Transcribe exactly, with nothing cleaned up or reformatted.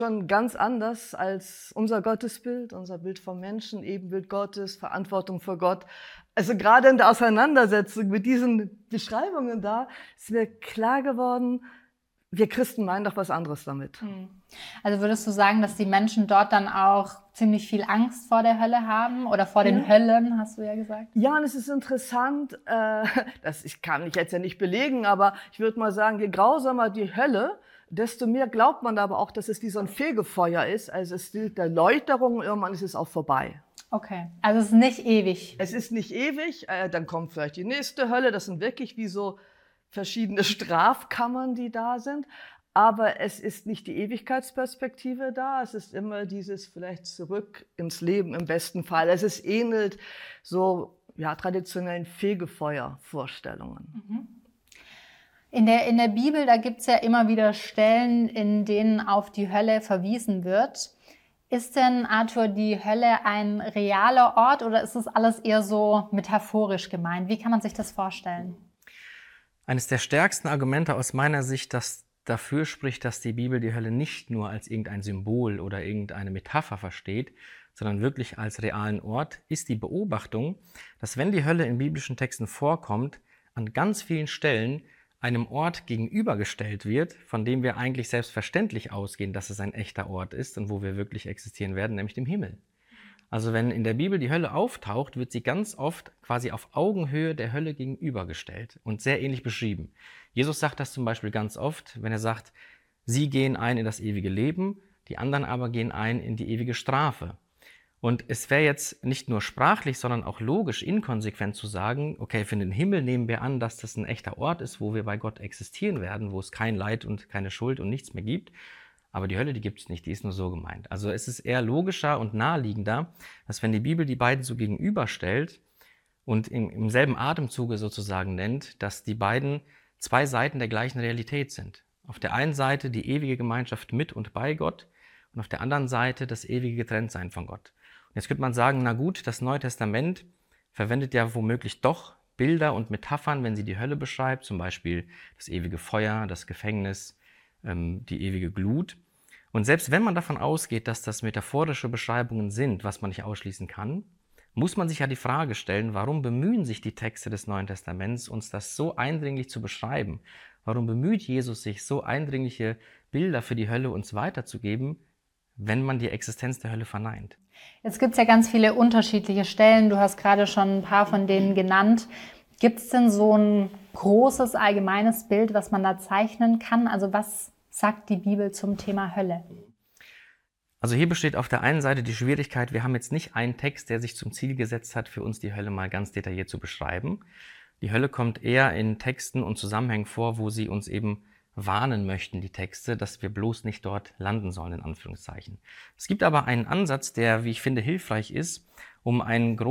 Schon ganz anders als unser Gottesbild, unser Bild vom Menschen, Ebenbild Gottes, Verantwortung vor Gott. Also gerade in der Auseinandersetzung mit diesen Beschreibungen da ist mir klar geworden, wir Christen meinen doch was anderes damit. Also würdest du sagen, dass die Menschen dort dann auch ziemlich viel Angst vor der Hölle haben oder vor den Ja. Höllen, hast du ja gesagt? Ja, und es ist interessant, äh, das ich kann ich jetzt ja nicht belegen, aber ich würde mal sagen, je grausamer die Hölle, desto mehr glaubt man aber auch, dass es wie so ein Fegefeuer ist. Also es gilt der Läuterung und irgendwann ist es auch vorbei. Okay, also es ist nicht ewig. Es ist nicht ewig, äh, dann kommt vielleicht die nächste Hölle. Das sind wirklich wie so verschiedene Strafkammern, die da sind. Aber es ist nicht die Ewigkeitsperspektive da. Es ist immer dieses vielleicht zurück ins Leben im besten Fall. Es ist ähnelt so ja, traditionellen Fegefeuer-Vorstellungen. Mhm. In der, in der Bibel, da gibt es ja immer wieder Stellen, in denen auf die Hölle verwiesen wird. Ist denn, Arthur, die Hölle ein realer Ort oder ist das alles eher so metaphorisch gemeint? Wie kann man sich das vorstellen? Eines der stärksten Argumente aus meiner Sicht, das dafür spricht, dass die Bibel die Hölle nicht nur als irgendein Symbol oder irgendeine Metapher versteht, sondern wirklich als realen Ort, ist die Beobachtung, dass wenn die Hölle in biblischen Texten vorkommt, an ganz vielen Stellen einem Ort gegenübergestellt wird, von dem wir eigentlich selbstverständlich ausgehen, dass es ein echter Ort ist und wo wir wirklich existieren werden, nämlich dem Himmel. Also wenn in der Bibel die Hölle auftaucht, wird sie ganz oft quasi auf Augenhöhe der Hölle gegenübergestellt und sehr ähnlich beschrieben. Jesus sagt das zum Beispiel ganz oft, wenn er sagt, sie gehen ein in das ewige Leben, die anderen aber gehen ein in die ewige Strafe. Und es wäre jetzt nicht nur sprachlich, sondern auch logisch inkonsequent zu sagen, okay, für den Himmel nehmen wir an, dass das ein echter Ort ist, wo wir bei Gott existieren werden, wo es kein Leid und keine Schuld und nichts mehr gibt. Aber die Hölle, die gibt es nicht, die ist nur so gemeint. Also es ist eher logischer und naheliegender, dass wenn die Bibel die beiden so gegenüberstellt und im, im selben Atemzuge sozusagen nennt, dass die beiden zwei Seiten der gleichen Realität sind. Auf der einen Seite die ewige Gemeinschaft mit und bei Gott und auf der anderen Seite das ewige Getrenntsein von Gott. Und jetzt könnte man sagen, na gut, das Neue Testament verwendet ja womöglich doch Bilder und Metaphern, wenn sie die Hölle beschreibt, zum Beispiel das ewige Feuer, das Gefängnis, ähm, die ewige Glut. Und selbst wenn man davon ausgeht, dass das metaphorische Beschreibungen sind, was man nicht ausschließen kann, muss man sich ja die Frage stellen, warum bemühen sich die Texte des Neuen Testaments, uns das so eindringlich zu beschreiben? Warum bemüht Jesus sich, so eindringliche Bilder für die Hölle uns weiterzugeben, wenn man die Existenz der Hölle verneint? Jetzt gibt es ja ganz viele unterschiedliche Stellen. Du hast gerade schon ein paar von denen genannt. Gibt es denn so ein großes, allgemeines Bild, was man da zeichnen kann? Also was sagt die Bibel zum Thema Hölle? Also hier besteht auf der einen Seite die Schwierigkeit, wir haben jetzt nicht einen Text, der sich zum Ziel gesetzt hat, für uns die Hölle mal ganz detailliert zu beschreiben. Die Hölle kommt eher in Texten und Zusammenhängen vor, wo sie uns eben warnen möchten, die Texte, dass wir bloß nicht dort landen sollen, in Anführungszeichen. Es gibt aber einen Ansatz, der, wie ich finde, hilfreich ist, um einen großen